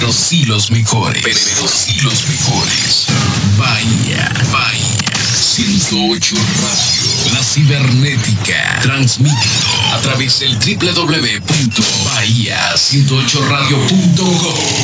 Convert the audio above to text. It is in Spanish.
pero sí los mejores. Pero sí los mejores. Bahía 108 Radio, la cibernética, transmitiendo a través del www.bahia108radio.com.